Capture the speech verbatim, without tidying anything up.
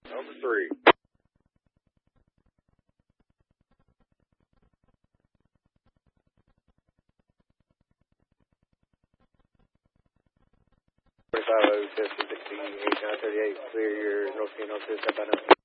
Number three. forty-five oh, sixteen, eight nine thirty-eight, clear your North Keno, step by now.